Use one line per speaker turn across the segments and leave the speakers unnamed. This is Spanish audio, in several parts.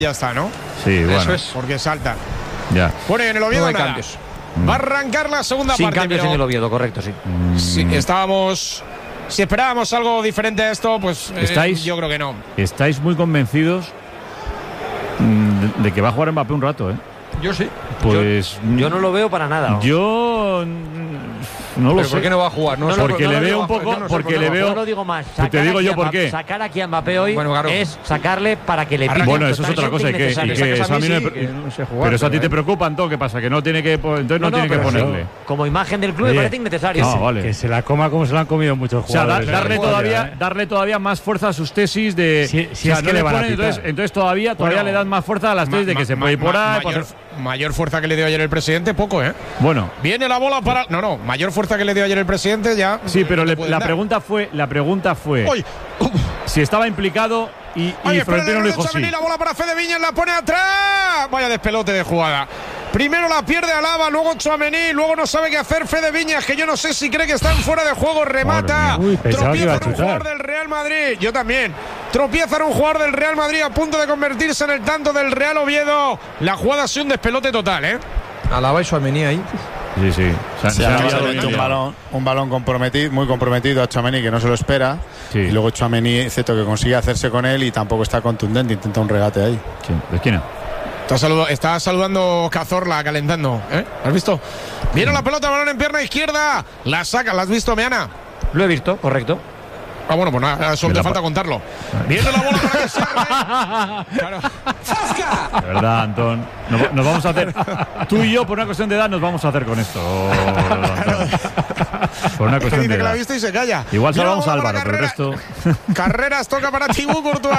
Ya está, ¿no?
Sí, bueno.
Eso es. Porque salta.
Ya.
Bueno, y en el Oviedo
No hay
nada.
cambios.
Va a arrancar la segunda
Sin
parte.
cambios
pero
en el Oviedo, correcto, sí.
sí, estábamos. Si esperábamos algo diferente a esto, pues yo creo que no.
¿Estáis muy convencidos de que va a jugar Mbappé un rato, eh?
Yo sí.
Pues
Yo no lo veo para nada.
yo no lo
¿Pero
sé.
por qué no va a jugar? No, sé,
porque
no
le
lo
veo
digo,
un poco,
yo no sé
porque
por qué
le
no.
veo.
Yo lo digo más.
Te digo yo por qué.
Sacar aquí a Mbappé hoy
Bueno, claro.
es sacarle para que le pille.
Bueno, eso es otra cosa. Y que eso a mí no me-
no sé jugar,
pero eso a ti te
pero,
preocupa, entonces, ¿qué pasa? Que no tiene que, entonces no tiene que
pero
ponerle.
Como imagen del club me
Oye,
parece innecesario.
Ah, vale.
Que se la coma como se la han comido muchos
O sea,
jugadores.
darle todavía más fuerza a sus tesis de.
Si
o sea,
es que
no
le van a
ponen,
pitar.
entonces todavía le dan más fuerza a las tesis de que se puede ir por ahí.
Mayor fuerza que le dio ayer el presidente, poco, ¿eh?
Bueno.
Viene la bola para. No, mayor fuerza que le dio ayer el presidente ya.
Sí, pero
le pueden
la
dar.
pregunta fue
¡Uy!
si estaba implicado y Florentino no dijo sí.
La bola para Fede Viñas, la pone atrás. Vaya despelote de jugada. Primero la pierde Alaba, luego Tchouaméni, luego no sabe qué hacer Fede Viñas, que yo no sé si cree que están fuera de juego, remata.
Uy, pensaba que iba
Tropieza
a
en un
chutar.
jugador del Real Madrid. Yo también. Tropieza en un jugador del Real Madrid a punto de convertirse en el tanto del Real Oviedo. La jugada ha sido un despelote total, ¿eh?
Alaba y Tchouaméni ahí.
Sí, sí.
Se ha liado un balón comprometido, muy comprometido a Tchouaméni, que no se lo espera.
Sí.
Y luego Tchouaméni, excepto que consigue hacerse con él y tampoco está contundente, intenta un regate ahí.
Sí, de esquina.
Está saludando Cazorla, calentando, ¿eh? ¿Has visto? Viene la pelota, balón en pierna izquierda. La saca, ¿la has visto, Meana?
Lo he visto, correcto.
Ah, bueno, pues nada, solo te falta contarlo. Viene la bola para que se arme. Claro.
De verdad, Antón. Nos vamos a hacer. Tú y yo, por una cuestión de edad, nos vamos a hacer con esto. Antón. Por una cuestión
Dice
de
que la ha
edad.
visto y se calla.
Igual
Mira,
salvamos a
bola para
Álvaro, pero el resto.
Carreras toca para Thibaut Courtois.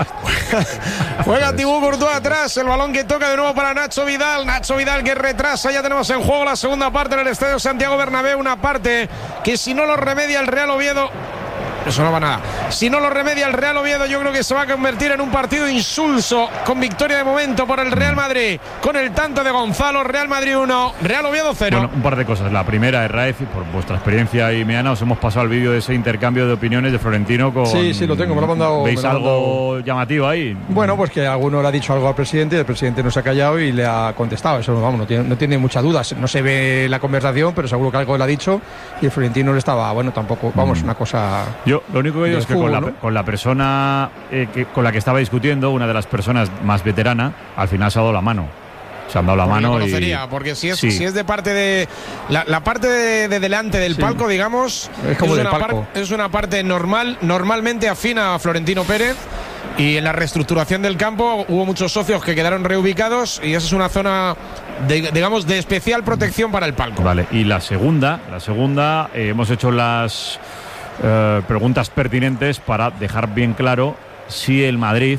Juega Thibaut Courtois atrás. El balón que toca de nuevo para Nacho Vidal. Nacho Vidal que retrasa. Ya tenemos en juego la segunda parte en el Estadio Santiago Bernabéu. Una parte que si no lo remedia el Real Oviedo. Eso no va nada. Si no lo remedia el Real Oviedo, yo creo que se va a convertir en un partido insulso, con victoria de momento por el Real Madrid, con el tanto de Gonzalo. Real Madrid 1, Real Oviedo 0.
Bueno, un par de cosas. La primera, Raef, por vuestra experiencia y Meana, os hemos pasado el vídeo de ese intercambio de opiniones de Florentino con.
Sí, lo tengo, me lo ha mandado.
¿Veis algo llamativo ahí?
Bueno, pues que alguno le ha dicho algo al presidente y el presidente no se ha callado y le ha contestado. Eso vamos, no tiene muchas dudas. No se ve la conversación, pero seguro que algo le ha dicho y el Florentino le estaba, bueno, tampoco, vamos, una cosa.
Yo lo único que digo es que con la persona con la que estaba discutiendo, una de las personas más veterana, al final se ha dado la mano. Se han dado la mano
conocería,
y.
porque si es,
sí.
si es de parte de. La parte de delante del palco, digamos.
Es como del palco.
Es una parte normalmente afina a Florentino Pérez. Y en la reestructuración del campo hubo muchos socios que quedaron reubicados y esa es una zona, digamos, de especial protección para el palco.
Vale, y la segunda, hemos hecho las preguntas pertinentes para dejar bien claro si el Madrid,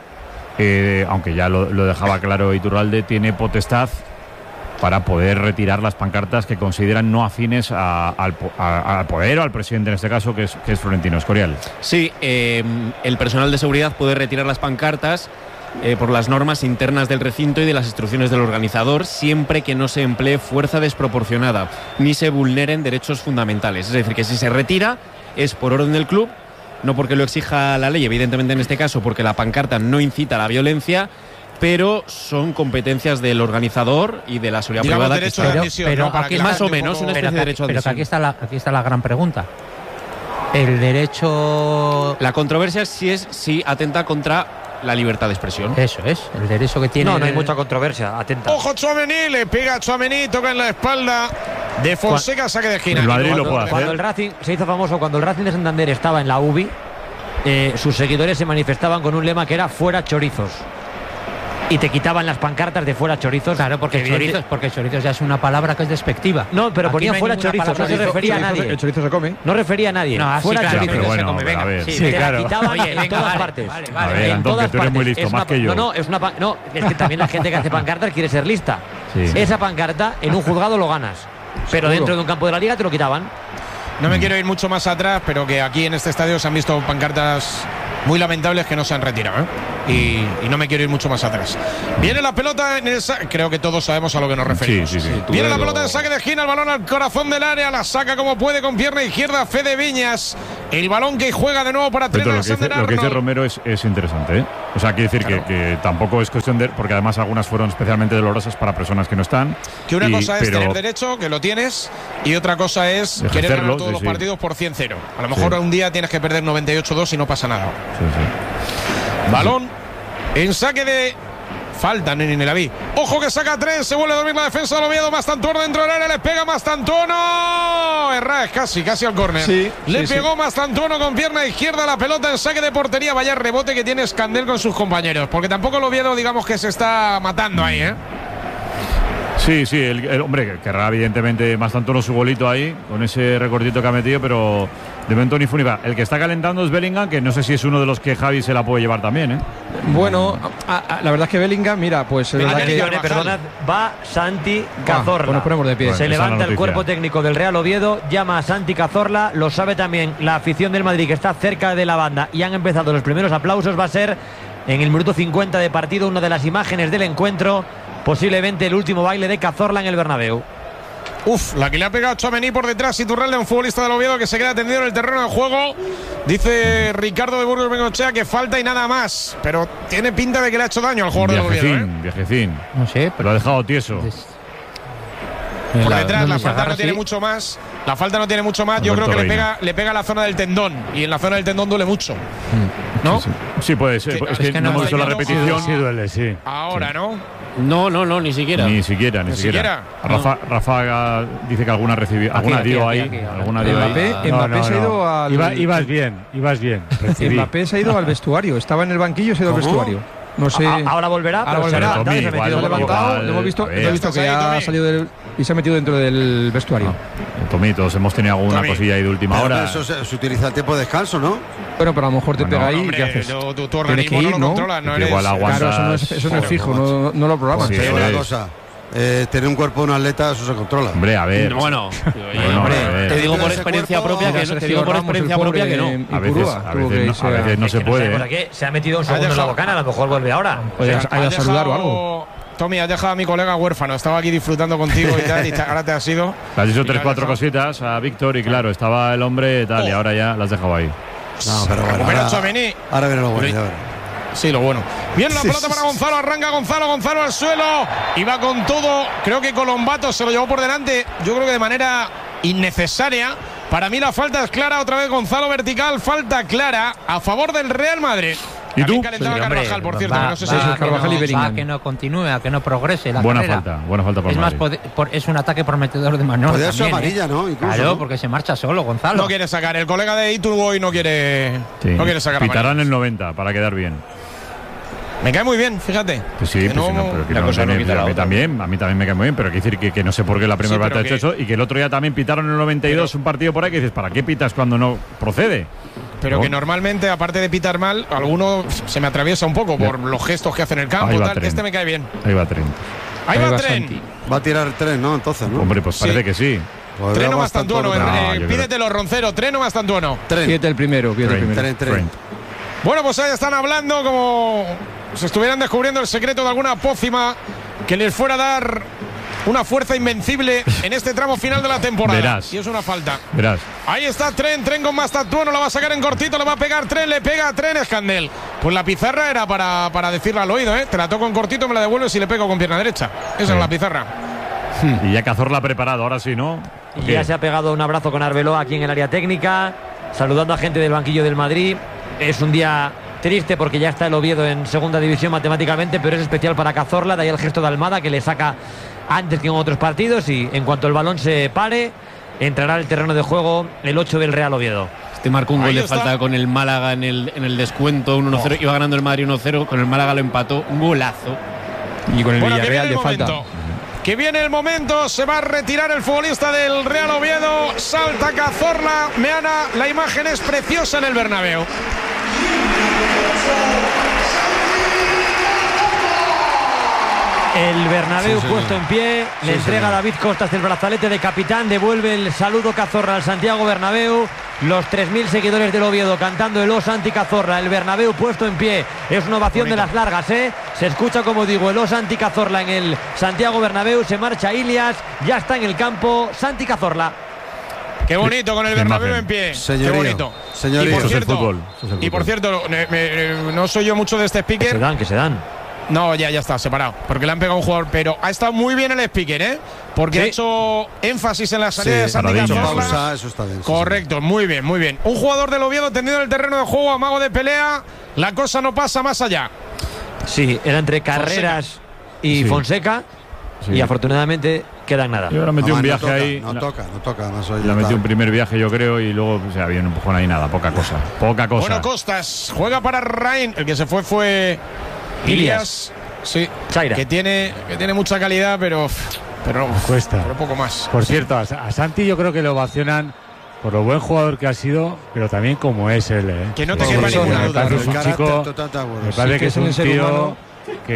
aunque ya lo dejaba claro Iturralde, tiene potestad para poder retirar las pancartas que consideran no afines al poder o al presidente, en este caso, que es Florentino Escorial.
Sí, el personal de seguridad puede retirar las pancartas por las normas internas del recinto y de las instrucciones del organizador, siempre que no se emplee fuerza desproporcionada ni se vulneren derechos fundamentales. Es decir, que si se retira es por orden del club, no porque lo exija la ley, evidentemente en este caso porque la pancarta no incita a la violencia, pero son competencias del organizador y de la seguridad privada.
Derecho de admisión,
pero
¿no? Para
aquí
que
más o menos una especie de derecho de
pero
admisión.
que aquí está la gran pregunta. El derecho.
La controversia es si atenta contra la libertad de expresión.
Eso es, el derecho que tiene.
No hay mucha controversia, atenta.
Ojo Tchouaméni, le pega a Tchouaméni, toca en la espalda de Fonseca, saque de esquina.
El Madrid lo puede hacer.
Cuando el Racing se hizo famoso, cuando el Racing de Santander estaba en la UBI, sus seguidores se manifestaban con un lema que era fuera chorizos. Y te quitaban las pancartas de fuera chorizos.
Claro, porque chorizos ya es una palabra que es despectiva.
No, pero
Aquí
ponía
no hay
fuera
ninguna
chorizos, no se
palabra.
refería a nadie.
El chorizo se come.
No refería a nadie.
No, así
fuera
claro,
chorizos.
pero bueno,
se come, venga.
a ver.
Sí,
Te la
claro.
quitaban
Oye,
en
venga,
todas
vale,
partes.
vale,
A
vale.
ver,
En
Antón,
todas
que tú eres muy
partes.
listo, más que yo.
No, es que también la gente que hace pancartas quiere ser lista.
Sí.
Esa pancarta en un juzgado lo ganas, pero dentro de un campo de la liga te lo quitaban.
No me quiero ir mucho más atrás, pero que aquí en este estadio se han visto pancartas muy lamentables que no se han retirado, ¿eh? y no me quiero ir mucho más atrás. Viene la pelota en el creo que todos sabemos a lo que nos referimos.
Sí.
Viene la pelota en saque de esquina, el balón al corazón del área, la saca como puede con pierna izquierda Fede Viñas. El balón que juega de nuevo para Trent Alexander-Arnold.
Lo que dice Romero es interesante, ¿eh? O sea, quiere decir que tampoco es cuestión de... Porque además algunas fueron especialmente dolorosas para personas que no están.
Que una cosa es tener derecho, que lo tienes, y otra cosa es querer ganar todos los partidos por 100-0. A lo mejor un día tienes que perder 98-2 y no pasa nada. Balón en saque de... Falta Neni Nelaví. Ojo que saca 3, se vuelve a dormir la defensa del Oviedo. Mastantuono dentro del área, le pega Mastantuono. Herrás, casi al córner. Le pegó Mastantuono con pierna izquierda la pelota en saque de portería. Vaya rebote que tiene Escandel con sus compañeros. Porque tampoco el Oviedo, digamos que se está matando ahí, ¿eh?
Sí, el hombre querrá evidentemente Mastantuono su golito ahí, con ese recortito que ha metido, pero de momento ni funiva. El que está calentando es Bellingham, que no sé si es uno de los que Javi se la puede llevar también, ¿eh?
Bueno, la verdad es que Bellingham, mira, pues
perdonad, va Santi Cazorla.
Pues nos ponemos de pie.
Se levanta el cuerpo técnico del Real Oviedo, llama a Santi Cazorla, lo sabe también la afición del Madrid, que está cerca de la banda, y han empezado los primeros aplausos. Va a ser en el minuto 50 de partido una de las imágenes del encuentro, posiblemente el último baile de Cazorla en el Bernabéu.
La que le ha pegado Tchouaméni por detrás, Iturralde, un futbolista del Oviedo que se queda tendido en el terreno de juego. Dice Ricardo de Burgos Bengochea que falta y nada más, pero tiene pinta de que le ha hecho daño al jugador del Oviedo.
Viajecín.
No sé,
pero lo ha dejado tieso.
Por detrás la falta no tiene mucho más. La falta no tiene mucho más. Yo creo que le pega a la zona del tendón, y en la zona del tendón duele mucho, ¿no?
Sí, puede ser. Es que no hemos visto la repetición.
Sí duele, sí.
Ahora, ¿no?
No, ni siquiera.
Ni siquiera. Rafa dice que alguna recibió, alguna dio ahí.
Mbappé se ha ido al...
Ibas bien.
Mbappé se ha ido al vestuario. Estaba en el banquillo, se ha ido al vestuario. No sé.
Ahora volverá.
Lo hemos visto que ha salido y se ha metido dentro del vestuario.
Tommy, todos hemos tenido alguna cosilla ahí de última hora.
Eso se utiliza el tiempo de descanso, ¿no?
Bueno, pero a lo mejor te pega ahí.
Hombre,
¿qué haces?
Tu organismo no lo controla, no eres...
Igual aguantas.
Claro, eso no es fijo, no lo programas.
Sí, una cosa. Tener un cuerpo de un atleta, eso se controla.
Hombre, a ver.
Bueno, te digo por experiencia propia que no.
A veces no se puede.
Se ha metido un segundo en la bocana, a lo mejor vuelve ahora.
¿Ha ido a saludar o algo?
Tommy, has dejado a mi colega huérfano. Estaba aquí disfrutando contigo y tal, y ahora te has ido.
Le has dicho 3-4 cositas a Víctor y claro, estaba el hombre tal, y ahora ya las has dejado ahí.
No, pero bueno. Ahora viene lo bueno.
Sí, lo bueno. Viene la pelota para Gonzalo, arranca Gonzalo al suelo y va con todo. Creo que Colombato se lo llevó por delante, yo creo que de manera innecesaria. Para mí la falta es clara, otra vez Gonzalo vertical, falta clara a favor del Real Madrid.
¿Y tú?
Calentaba Carvajal, por cierto, no sé si
es
Carvajal y Bellingham.
Que no continúe, a que no progrese la
buena
carrera.
falta por
es más, es un ataque prometedor de Manolo.
Podría ser amarilla, ¿no? Incluso,
claro, porque se marcha solo, Gonzalo.
No quiere sacar, el colega de Iturboy no quiere sacar.
Pitarán el 90 para quedar bien.
Me cae muy bien, fíjate.
Pues sí, pero a mí también me cae muy bien, pero hay que decir que no sé por qué la primera parte ha hecho eso y que el otro día también pitaron en el 92 un partido por ahí que dices, ¿para qué pitas cuando no procede?
Pero que normalmente, aparte de pitar mal, alguno se me atraviesa un poco por los gestos que hace en el campo. Este me cae bien.
Ahí va Trent.
Ahí va Trent.
Va a tirar el tren, ¿no? Entonces, ¿no?
Hombre, pues parece que sí.
Treno Mastantuono. Pídetelo, Roncero. Treno Mastantuono.
Pídete el primero.
Tren.
Bueno, pues ahí están hablando como si estuvieran descubriendo el secreto de alguna pócima que les fuera a dar una fuerza invencible en este tramo final de la temporada.
Verás.
Y es una falta.
Verás.
Ahí está Trent con Mastantuono, la va a sacar en cortito, le va a pegar Trent, le pega a Trent, Escandel. Pues la pizarra era para decirle al oído, ¿eh? Te la toco en cortito, me la devuelves y le pego con pierna derecha. Esa es la pizarra.
Y ya Cazorla ha preparado, ahora sí, ¿no?
Y ya se ha pegado un abrazo con Arbeloa aquí en el área técnica, saludando a gente del banquillo del Madrid. Es un día triste porque ya está el Oviedo en segunda división matemáticamente, pero es especial para Cazorla, de ahí el gesto de Almada que le saca antes que en otros partidos, y en cuanto el balón se pare entrará al terreno de juego el 8 del Real Oviedo.
Marcó un gol de falta con el Málaga en el descuento, 1-0, iba ganando el Madrid 1-0, con el Málaga lo empató, un golazo.
Y con el Villarreal de falta.
Que viene el momento, se va a retirar el futbolista del Real Oviedo, salta Cazorla, Meana, la imagen es preciosa en el Bernabéu.
El Bernabéu puesto en pie, le entrega a David Costas el brazalete de capitán, devuelve el saludo Cazorla al Santiago Bernabéu. Los 3.000 seguidores del Oviedo cantando el O Santi Cazorla. El Bernabéu puesto en pie, es una ovación de las largas, se escucha, como digo, el O Santi Cazorla en el Santiago Bernabéu. Se marcha Ilias, ya está en el campo Santi Cazorla.
Qué bonito con el Bernabéu en pie.
Señorío,
qué bonito.
Señorío.
Y por cierto,
fútbol,
y por cierto, no soy yo mucho de este speaker.
Que se dan.
No, ya está, separado. Porque le han pegado a un jugador. Pero ha estado muy bien el speaker, porque ha hecho énfasis en la salida de Santi Cazorla.
Eso está bien.
Correcto, muy bien, muy bien. Un jugador del Oviedo tendido en el terreno de juego, amago de pelea. La cosa no pasa más allá.
Sí, era entre Carreras y Fonseca. Y afortunadamente queda en nada.
Yo ahora metí un viaje ahí.
No toca. Además, hoy
La metí un primer viaje, yo creo, y luego había un empujón ahí, nada, poca cosa.
Bueno, Costas juega para Rain. El que se fue Ilias. Sí,
Chaira.
Que tiene mucha calidad, pero
cuesta.
Pero poco más.
Por cierto, a Santi yo creo que lo ovacionan por lo buen jugador que ha sido, pero también como es él.
Que no te quepa ninguna duda.
Es un chico, me parece que es un tío que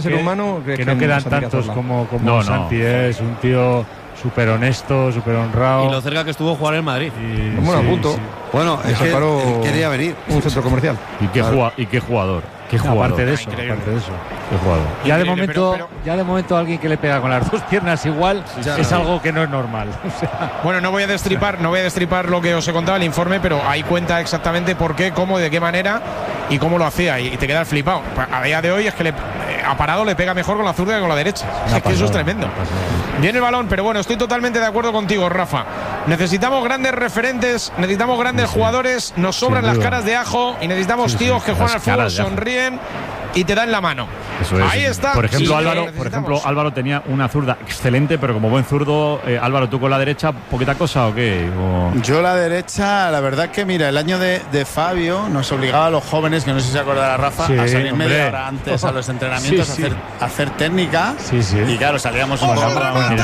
no quedan tantos como Santi. Es un tío súper honesto, súper honrado.
Y lo cerca que estuvo a jugar en Madrid.
Bueno, a punto.
Bueno, es que él quería venir.
Un centro comercial.
Y qué jugador.
Aparte de eso. Qué jugador. Ya de momento alguien que le pega con las dos piernas igual es algo que no es normal.
Bueno, no voy a destripar lo que os he contado el informe, pero ahí cuenta exactamente por qué, cómo, de qué manera y cómo lo hacía, y te quedas flipado. A día de hoy es que a parado le pega mejor con la zurda que con la derecha. Es que eso es tremendo. Viene el balón, pero bueno, estoy totalmente de acuerdo contigo, Rafa. Necesitamos grandes referentes, necesitamos grandes jugadores, nos sobran las caras de ajo y necesitamos tíos que juegan al fútbol, sonríen y te dan la mano.
Eso es.
Ahí está.
Por ejemplo, Álvaro tenía una zurda excelente, pero como buen zurdo, Álvaro, ¿tú con la derecha poquita cosa o qué?
Yo la derecha, la verdad es que mira, el año de Fabio nos obligaba a los jóvenes, que no sé si se acordará Rafa, a salir media hora antes a los entrenamientos a hacer técnica. Y claro, salíamos un poco.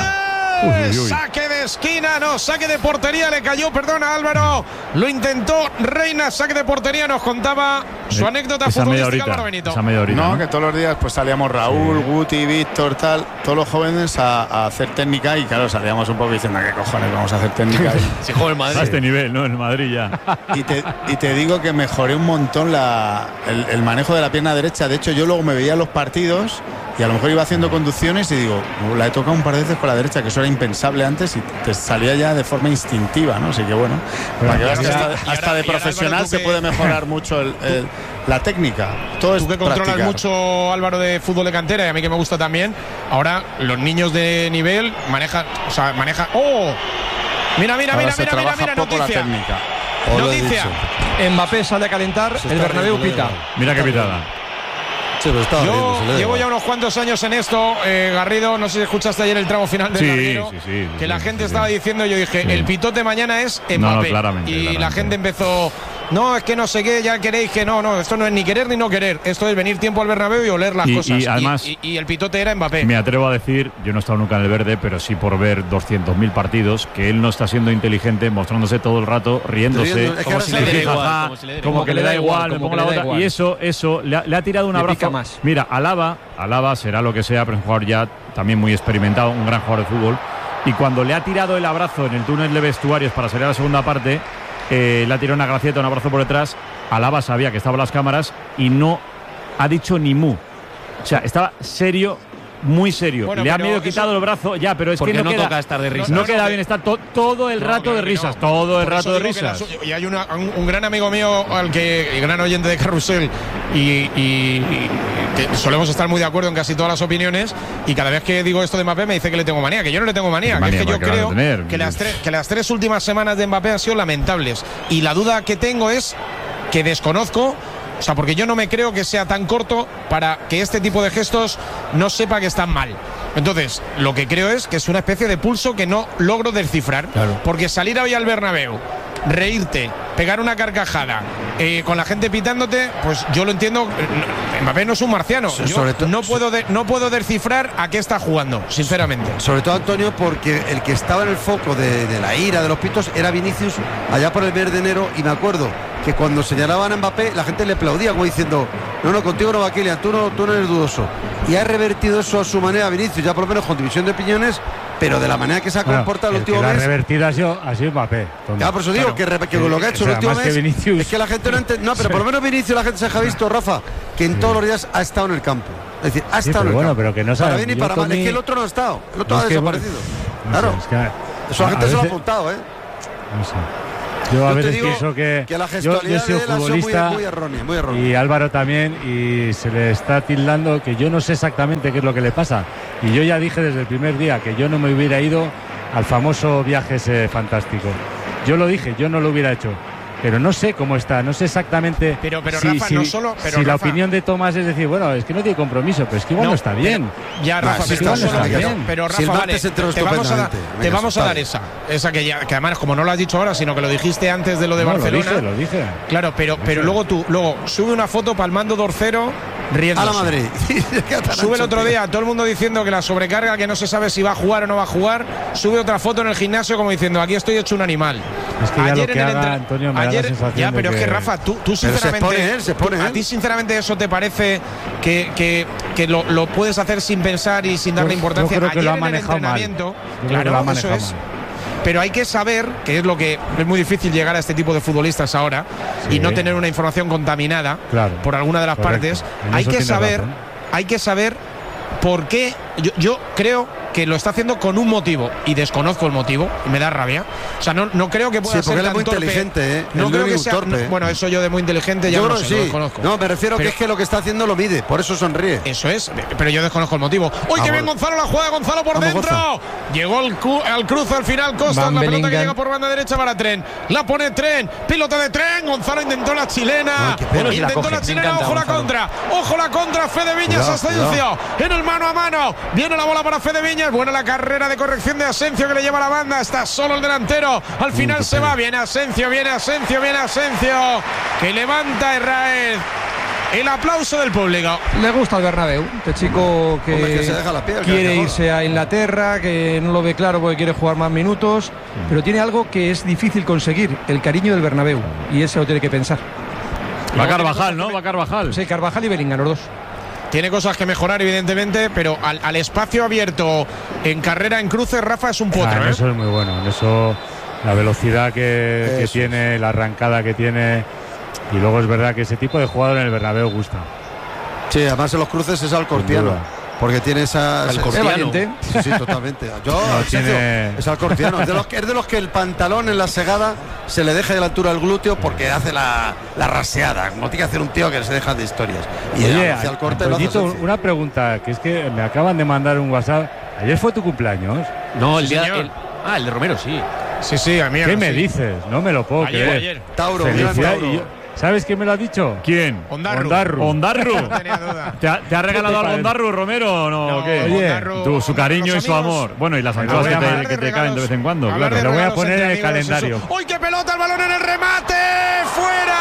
Saque de esquina, no, saque de portería, le cayó, perdona Álvaro, lo intentó Reina, saque de portería, nos contaba su anécdota futbolística, Álvaro Benito.
No, que todos los días pues salíamos Raúl, Guti, Víctor, todos los jóvenes a hacer técnica, y claro, salíamos un poco diciendo, ¿qué cojones vamos a hacer técnica?
Si juega el Madrid.
A este nivel, ¿no? En el Madrid ya.
Y te digo que mejoré un montón el manejo de la pierna derecha. De hecho, yo luego me veía los partidos y a lo mejor iba haciendo conducciones y digo, la he tocado un par de veces con la derecha, que eso era impensable antes, y te salía ya de forma instintiva, ¿no? Así que bueno, para que veas que hasta de profesional se puede mejorar mucho la técnica. Todo
tú que controlas mucho, Álvaro, de fútbol de cantera, y a mí que me gusta también, ahora los niños de nivel manejan. ¡Oh! Mira, noticia. Noticia.
Mbappé sale a calentar, el Bernabéu pita.
Mira qué pitada.
Yo llevo ya unos cuantos años en esto, Garrido, no sé si escuchaste ayer el tramo final del Garrido, que la gente estaba diciendo, yo dije, el pitote mañana es Mbappé.
No, claramente.
La gente empezó, no, es que no sé qué, ya queréis que no, esto no es ni querer ni no querer, esto es venir tiempo al Bernabéu y oler las cosas.
Y además,
y el pitote era Mbappé.
Me atrevo a decir, yo no he estado nunca en el verde, pero sí por ver 200.000 partidos, que él no está siendo inteligente, mostrándose todo el rato, riéndose, como que le da igual, me pongo la bota, y eso le ha tirado un abrazo. Mira, Alaba será lo que sea, pero es un jugador ya también muy experimentado, un gran jugador de fútbol, y cuando le ha tirado el abrazo en el túnel de vestuarios para salir a la segunda parte, le ha tirado una gracieta, un abrazo por detrás. Alaba sabía que estaban las cámaras y no ha dicho ni mu. O sea, estaba serio, muy serio. Le ha medio quitado el brazo, ya, pero es que no
toca estar de risas.
No queda bien, está todo el rato de risas, todo el rato de risas.
Y hay un gran amigo mío, el gran oyente de Carrusel, y que solemos estar muy de acuerdo en casi todas las opiniones, y cada vez que digo esto de Mbappé me dice que le tengo manía, que yo no le tengo manía, que es que yo creo que las tres últimas semanas de Mbappé han sido lamentables, y la duda que tengo es que desconozco. O sea, porque yo no me creo que sea tan corto para que este tipo de gestos no sepa que están mal. Entonces, lo que creo es que es una especie de pulso que no logro descifrar. Claro. Porque salir hoy al Bernabéu, reírte, pegar una carcajada, con la gente pitándote, pues yo lo entiendo. Mbappé no es un marciano. Yo no puedo descifrar a qué está jugando, sinceramente.
Sobre todo, Antonio, porque el que estaba en el foco de la ira de los pitos era Vinicius allá por el mes de enero, y me acuerdo que cuando señalaban a Mbappé la gente le aplaudía como diciendo no, contigo no va Kylian, tú no eres dudoso, y ha revertido eso a su manera Vinicius, ya por lo menos con división de opiniones, pero de la manera que se ha comportado el último mes.
La revertida ha sido Mbappé.
Ya, por eso digo que lo que ha hecho el último mes es que la gente no entiende. No, pero por lo menos Vinicius la gente se ha visto, Rafa, que en todos los días ha estado en el campo. Es decir, ha estado en el campo.
Pero que no sabe.
Para bien y para mal. Es que el otro no ha estado. El otro ha desaparecido. Claro. Eso la gente se lo ha apuntado, ¿eh?
No sé. Yo a veces pienso que
la gestualidad
yo soy futbolista
muy errónea.
Y Álvaro también, y se le está tildando que yo no sé exactamente qué es lo que le pasa. Y yo ya dije desde el primer día que yo no me hubiera ido al famoso viaje ese fantástico. Yo lo dije, yo no lo hubiera hecho. Pero no sé cómo está, no sé exactamente.
Pero Rafa, no solo. Pero
si
Rafa,
la opinión de Tomás es decir, bueno, es que no tiene compromiso, pero es que igual no está bien.
Ya, Rafa, pero Rafa, vale, te vamos a dar esa que además, como no lo has dicho ahora, sino que lo dijiste antes de lo de Barcelona.
Lo dije.
Claro, pero luego sube una foto palmando Dorcero riéndose.
A la Madrid.
Sube el otro día, todo el mundo diciendo que la sobrecarga, que no se sabe si va a jugar o no va a jugar. Sube otra foto en el gimnasio como diciendo, aquí estoy hecho un animal.
Es que ayer ya lo que haga Antonio me da la sensación
ya, pero es que Rafa, tú sinceramente,
se pone
¿a ti sinceramente eso te parece que lo puedes hacer sin pensar y sin darle importancia?
Yo creo que
ayer
lo ha
en el
manejado
entrenamiento,
mal.
Claro, eso es. Pero hay que saber, que es lo que es muy difícil llegar a este tipo de futbolistas ahora, y no tener una información contaminada por alguna de las partes. Hay que saber por qué. Yo creo que lo está haciendo con un motivo y desconozco el motivo y me da rabia. O sea, no creo que pueda ser tan
muy
torpe.
Inteligente, ¿eh?
No creo que sea torpe. Bueno, eso yo de muy inteligente ya no sé, lo desconozco.
No, me refiero que es que lo que está haciendo lo mide, por eso sonríe.
Eso es, pero yo desconozco el motivo. ¡Uy, qué bien Gonzalo la juega! Gonzalo por dentro. Goza. Llegó al cruce al final Costa, la pelota que llega por banda derecha para Tren. La pone Tren, pilota de Tren. Gonzalo intentó la chilena. Intentó la chilena, ojo la contra. Ojo la contra, Fede Viñas, Asensio. En el mano a mano. Viene la bola para Fede Viñas. Buena la carrera de corrección de Asensio que le lleva la banda. Está solo el delantero. Al final se va. Viene Asensio. Que levanta a Herráez. El aplauso del público.
Le gusta el Bernabéu. Este chico que
se deja la piel,
quiere irse a Inglaterra, que no lo ve claro porque quiere jugar más minutos, pero tiene algo que es difícil conseguir: el cariño del Bernabéu. Y eso lo tiene que pensar.
Va Carvajal, ¿no? Va Carvajal.
Sí, Carvajal y Bellingham, los dos.
Tiene cosas que mejorar, evidentemente, pero al espacio abierto en carrera, en cruce, Rafa es un potro.
Eso es muy bueno. En eso, la velocidad que tiene, la arrancada que tiene. Y luego es verdad que ese tipo de jugador en el Bernabéu gusta.
Sí, además en los cruces es alcortiano. Porque tiene esa.
Alcortiano.
Sí, totalmente. Es alcortiano. Es de los que el pantalón en la segada se le deja de la altura al glúteo porque hace la raseada. Como tiene que hacer un tío que se deja de historias. Y hacia el corte lo hace.
Una pregunta, que es que me acaban de mandar un WhatsApp. ¿Ayer fue tu cumpleaños?
No, el día. El de Romero, sí.
Sí, a mí.
¿Qué me dices? No me lo puedo creer.
Ayer.
Tauro,
¿Sabes quién me lo ha dicho?
¿Quién?
Ondarru.
No tenía duda. ¿Te ha regalado algo Ondarru, Romero, o no? ¿Qué?
Oye,
su cariño y su amor. Bueno, y las anchoas que te caen de vez en cuando.
Claro, lo voy a poner en el calendario.
¡Uy, qué pelota! El balón en el remate. ¡Fuera!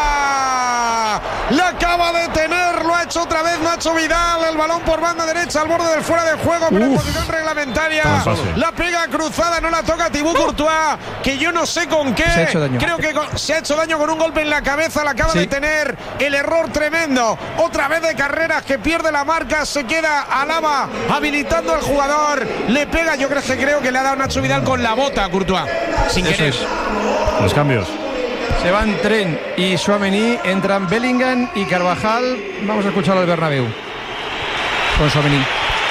La acaba de tener, lo ha hecho otra vez Nacho Vidal. El balón por banda derecha al borde del fuera de juego, pero en posición reglamentaria. La pega cruzada, no la toca Thibaut Courtois, que yo no sé con qué. Creo que se ha hecho daño con un golpe en la cabeza. La acaba de tener, el error tremendo. Otra vez de Carreras que pierde la marca. Se queda Alaba habilitando al jugador. Le pega, creo que le ha dado Nacho Vidal con la bota a Courtois. Sin querer.
Los cambios.
Se van Tren y Tchouaméni, entran Bellingham y Carvajal. Vamos a escucharlo al Bernabéu con Tchouaméni.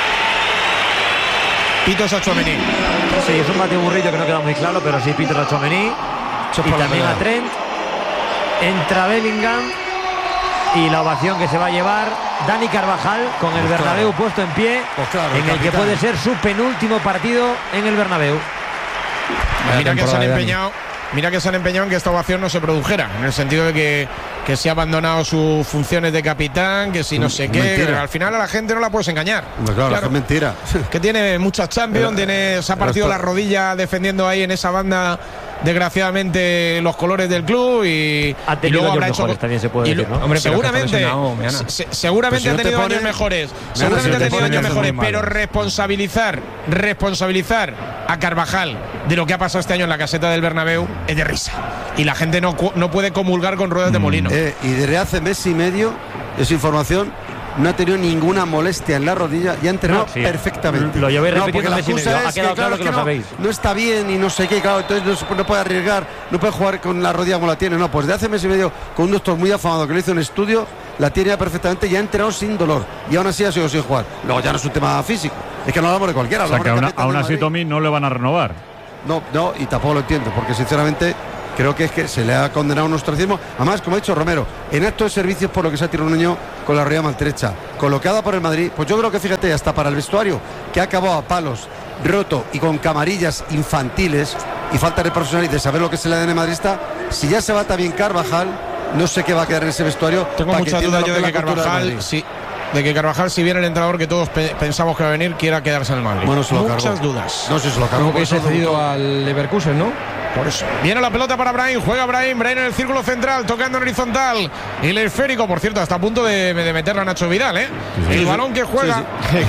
Pitos a Tchouaméni.
Sí, es un batiburrillo que no queda muy claro, pero sí pitos a Tchouaméni. Y también a Trent. Entra Bellingham y la ovación que se va a llevar Dani Carvajal con el Bernabéu puesto en pie, en el que puede ser su penúltimo partido en el Bernabéu.
Mira que se han empeñado en que esta ovación no se produjera, en el sentido de que se ha abandonado sus funciones de capitán, que si no sé qué. Al final a la gente no la puedes engañar.
Claro, es mentira.
Que tiene muchas Champions, se ha partido la rodilla defendiendo ahí en esa banda desgraciadamente los colores del club y luego habrá hecho
también se puede decir, ¿no?
Hombre, seguramente seguramente ha tenido años mejores, pero responsabilizar a Carvajal de lo que ha pasado este año en la caseta del Bernabéu es de risa y la gente no puede comulgar con ruedas de molino.
Y desde hace mes y medio, esa información, no ha tenido ninguna molestia en la rodilla y ha entrenado perfectamente.
Lo llevé repitiendo mes y medio. Ha quedado claro que lo sabéis.
No está bien y no sé qué, claro, entonces no puede arriesgar, no puede jugar con la rodilla como la tiene. No, pues de hace mes y medio, con un doctor muy afamado que le hizo un estudio, la tiene ya perfectamente y ha entrenado sin dolor. Y aún así ha sido sin jugar. Luego ya no es un tema físico. Es que no hablamos de cualquiera.
O sea, que aún así Tommy no le van a renovar.
No, y tampoco lo entiendo, porque sinceramente creo que es que se le ha condenado un ostracismo. Además, como ha dicho Romero, en acto de servicios por lo que se ha tirado un niño con la rodilla maltrecha, colocada por el Madrid, pues yo creo que fíjate, hasta para el vestuario, que ha acabado a palos, roto y con camarillas infantiles, y falta de profesional y de saber lo que es el ADN madridista, si ya se va también Carvajal, no sé qué va a quedar en ese vestuario.
Tengo mucha duda yo de que Carvajal, si viene el entrenador que todos pensamos que va a venir, quiera quedarse en el Madrid.
Bueno,
muchas dudas.
No sé si se lo cargó.
Como que se ha cedido al Leverkusen, ¿no?
Por eso. Viene la pelota para Brahim, juega Brahim en el círculo central, tocando en horizontal. El esférico, por cierto, está a punto de meterla a Nacho Vidal, ¿eh? El balón que juega.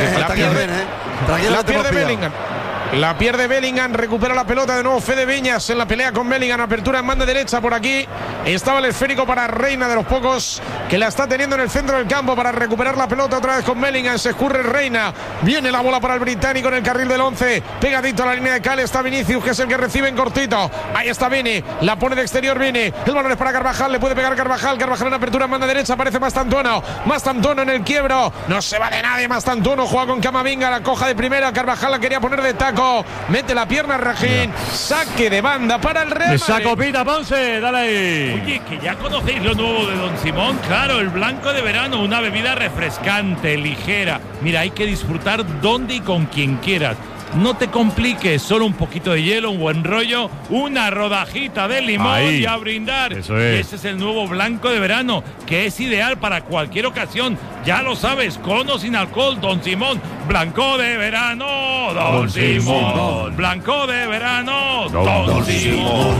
La pierde Bellingham. La pierde Bellingham, recupera la pelota de nuevo Fede Viñas en la pelea con Bellingham, apertura en banda derecha por aquí. Estaba el esférico para Reina, de los pocos que la está teniendo en el centro del campo para recuperar la pelota otra vez con Bellingham. Se escurre Reina, viene la bola para el británico en el carril del 11, pegadito a la línea de cal está Vinicius, que es el que recibe en cortito. Ahí está Vini, la pone de exterior Vini, el balón es para Carvajal, le puede pegar Carvajal en apertura en banda derecha, aparece Mastantuono en el quiebro, no se va de nadie Mastantuono, juega con Camavinga, la coja de primera, Carvajal la quería poner de taco. Mete la pierna Rajín, saque de banda para el Real Madrid.
Esa copita, Ponce, dale ahí.
Oye, que ya conocéis lo nuevo de Don Simón. Claro, el blanco de verano, una bebida refrescante, ligera. Mira, hay que disfrutar donde y con quien quieras. No te compliques, solo un poquito de hielo, un buen rollo, una rodajita de limón y a brindar.
Eso es.
Y ese es el nuevo blanco de verano, que es ideal para cualquier ocasión. Ya lo sabes, con o sin alcohol, Don Simón. Blanco de verano, Don Simón. Blanco de verano, Don Simón.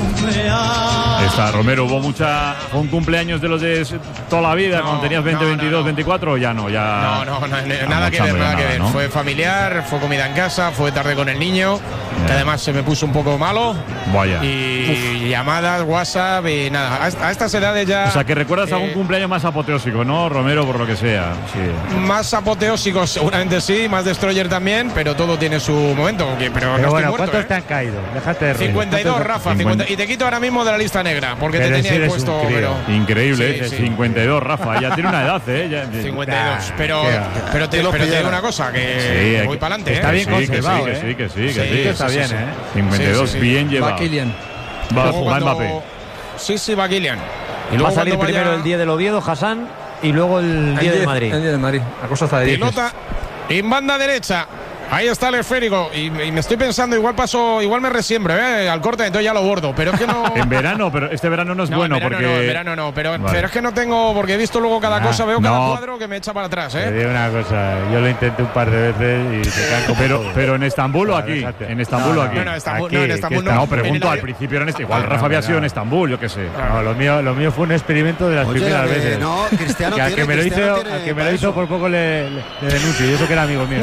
Está Romero, fue un cumpleaños de los de toda la vida, cuando tenías 20, 22, 24, ya no, ya.
No, nada que ver.
¿no?
Fue familiar, fue comida en casa, fue tarde con el niño, que además se me puso un poco malo.
Vaya.
Y llamadas, WhatsApp y nada. A estas edades ya.
O sea, que recuerdas algún cumpleaños más apoteósico, ¿no, Romero? Por lo que sea. Sí.
Más apoteósico, seguramente sí, más destroyer también, pero todo tiene su momento. Pero no
bueno,
muerto,
¿cuántos te han caído? Déjate de
52, Rafa. 50, y te quito ahora mismo de la lista negra, porque te tenía ahí puesto.
Increíble, 52, Rafa. Ya tiene una edad, ¿eh?
52. Pero te digo una cosa, que voy para adelante.
Está bien conservado,
que sí,
está bien,
52, bien llevado.
Va Kylian.
Va Mbappé.
Sí, va Kylian.
Y va a salir primero el día del Oviedo, Hassan, y luego el día del Madrid.
El día del Madrid. La cosa está de 10.
Pelota en banda derecha. Ahí está el esférico y me estoy pensando, igual me resiembro al corte, entonces ya lo bordo, pero es que no.
En verano, pero este verano no es bueno
en
verano
no, pero es que no tengo, porque he visto luego cada cosa, veo cada cuadro que me echa para atrás,
Te digo una cosa, yo lo intenté un par de veces y te canco.
Pero en Estambul o aquí, en Estambul o aquí.
No, en Estambul no.
No, pregunto, al principio era igual Rafa había sido en Estambul, yo qué sé.
No, lo mío fue un experimento de las primeras veces.
No, Cristiano
que al que me lo hizo por poco le denuncio, y eso que era amigo mío.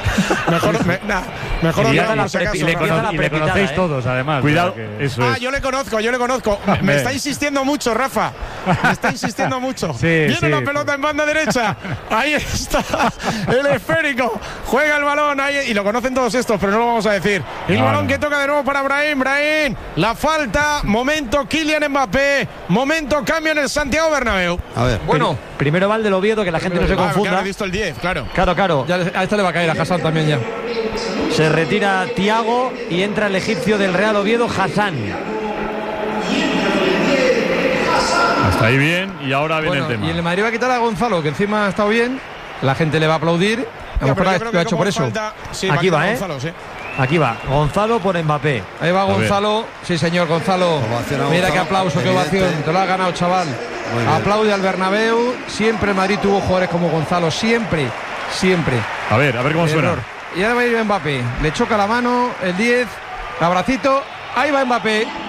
Mejor
y le conocéis todos, además.
Cuidado, eso es.
Yo le conozco. Me está insistiendo mucho, Rafa. Me está insistiendo mucho. Viene la pelota en banda derecha. Ahí está el esférico. Juega el balón ahí. Y lo conocen todos estos, pero no lo vamos a decir. El balón que toca de nuevo para Brahim. La falta. Momento Kylian Mbappé. Momento cambio en el Santiago Bernabéu.
A ver.
Bueno, primero va el del Oviedo, que la gente no se confunda.
Claro, he visto el 10, claro.
Claro.
Ya a este le va a caer a Hassan también ya.
Se retira Thiago y entra el egipcio del Real Oviedo, Hassan.
Hasta ahí bien, y ahora viene el tema.
Y el Madrid va a quitar a Gonzalo, que encima ha estado bien. La gente le va a aplaudir. A lo mejor lo ha hecho por eso.
Aquí va, Gonzalo, Aquí va, Gonzalo por Mbappé.
Ahí va Gonzalo. Sí, señor, Gonzalo. Mira qué aplauso, qué ovación. Te lo ha ganado, chaval. Aplaude al Bernabéu. Siempre el Madrid tuvo jugadores como Gonzalo. Siempre.
A ver cómo suena.
Y ahora va a ir Mbappé. Le choca la mano, el 10. Abracito. Ahí va Mbappé.